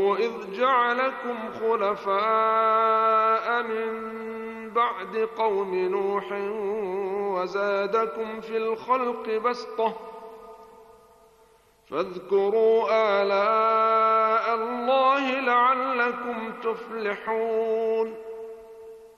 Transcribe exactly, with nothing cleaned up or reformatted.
واذكروا إذ جعلكم خلفاء من بعد قوم نوح وزادكم في الخلق بسطة فاذكروا آلاء الله لعلكم تفلحون